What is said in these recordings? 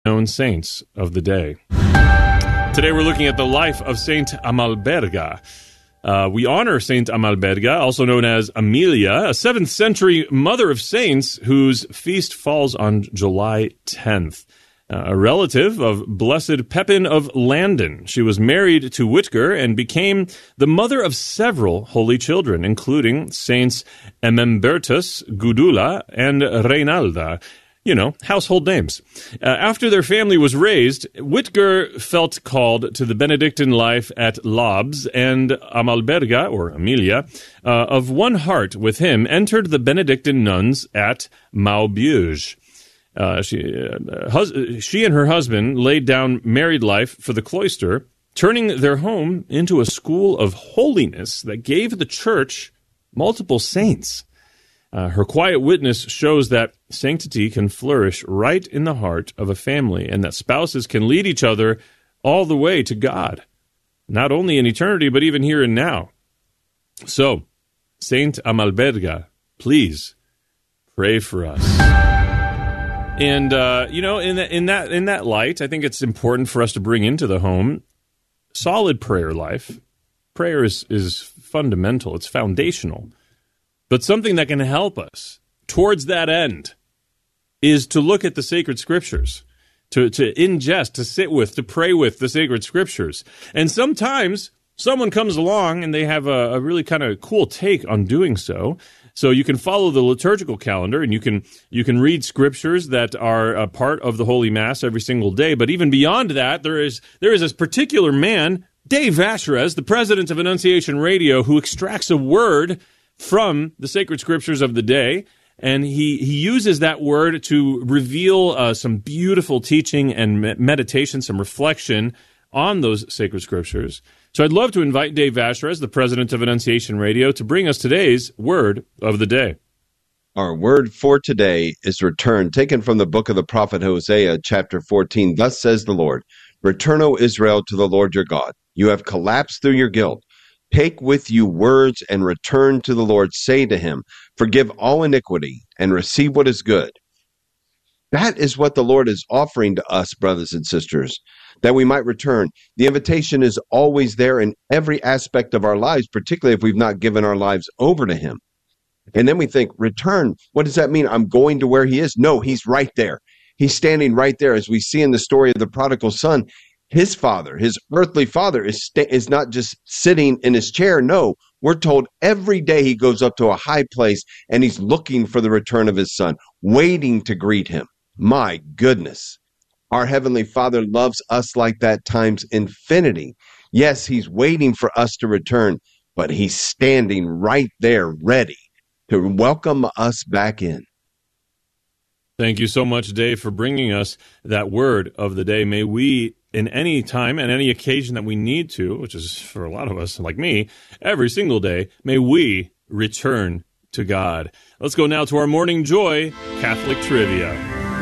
known saints of the day. Today we're looking at the life of Saint Amalberga. We honor Saint Amalberga, also known as Amelia, a 7th century mother of saints whose feast falls on July 10th. A relative of Blessed Pepin of Landen. She was married to Whitger and became the mother of several holy children, including Saints Emembertus, Gudula, and Reinalda. You know, household names. After their family was raised, Whitger felt called to the Benedictine life at Labs, and Amalberga, or Amelia, of one heart with him, entered the Benedictine nuns at Maubeuge. She and her husband laid down married life for the cloister, turning their home into a school of holiness that gave the church multiple saints. Her quiet witness shows that sanctity can flourish right in the heart of a family, and that spouses can lead each other all the way to God, not only in eternity, but even here and now. So, Saint Amalberga, please pray for us. And in that light, I think it's important for us to bring into the home solid prayer life. Prayer is fundamental; it's foundational. But something that can help us towards that end is to look at the sacred scriptures, to ingest, to sit with, to pray with the sacred scriptures. And sometimes someone comes along and they have a really kind of cool take on doing so. So you can follow the liturgical calendar and you can read scriptures that are a part of the Holy Mass every single day. But even beyond that, there is this particular man, Dave Vacherez, the president of Annunciation Radio, who extracts a word from the sacred scriptures of the day, and he uses that word to reveal some beautiful teaching and meditation, some reflection on those sacred scriptures. So I'd love to invite Dave Vacherez, the president of Annunciation Radio, to bring us today's word of the day. Our word for today is return, taken from the book of the prophet Hosea, chapter 14. Thus says the Lord, "Return, O Israel, to the Lord your God. You have collapsed through your guilt. Take with you words and return to the Lord. Say to him, forgive all iniquity and receive what is good." That is what the Lord is offering to us, brothers and sisters, that we might return. The invitation is always there in every aspect of our lives, particularly if we've not given our lives over to him. And then we think, return, what does that mean? I'm going to where he is? No, he's right there. He's standing right there. As we see in the story of the prodigal son, his father, his earthly father, is not just sitting in his chair. No, we're told every day he goes up to a high place and he's looking for the return of his son, waiting to greet him. My goodness. Our Heavenly Father loves us like that times infinity. Yes, he's waiting for us to return, but he's standing right there ready to welcome us back in. Thank you so much, Dave, for bringing us that word of the day. May we, in any time and any occasion that we need to, which is for a lot of us like me, every single day, may we return to God. Let's go now to our Morning Joy Catholic Trivia.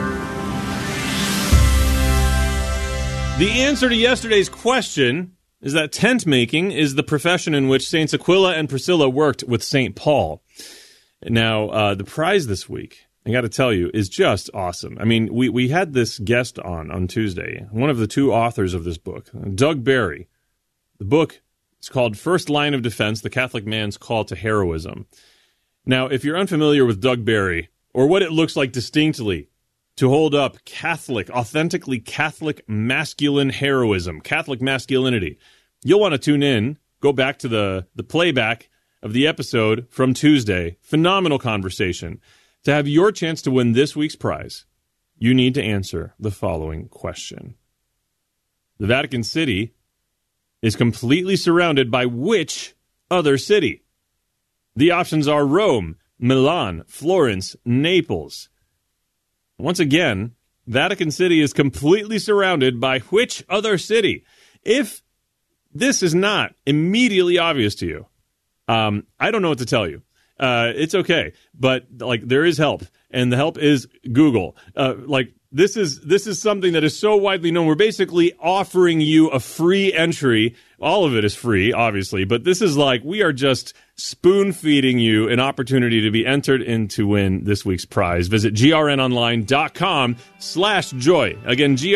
The answer to yesterday's question is that tent making is the profession in which Saints Aquila and Priscilla worked with St. Paul. Now, the prize this week, I got to tell you, is just awesome. I mean, we had this guest on Tuesday, one of the two authors of this book, Doug Barry. The book is called First Line of Defense, The Catholic Man's Call to Heroism. Now, if you're unfamiliar with Doug Barry, or what it looks like distinctly to hold up Catholic, authentically Catholic masculine heroism, Catholic masculinity, you'll want to tune in, go back to the playback of the episode from Tuesday. Phenomenal conversation. To have your chance to win this week's prize, you need to answer the following question. The Vatican City is completely surrounded by which other city? The options are Rome, Milan, Florence, Naples. Once again, Vatican City is completely surrounded by which other city? If this is not immediately obvious to you, I don't know what to tell you. It's okay, but there is help, and the help is Google. This is something that is so widely known. We're basically offering you a free entry. All of it is free, obviously, but this is we are just spoon-feeding you an opportunity to be entered in to win this week's prize. Visit grnonline.com/joy. Again,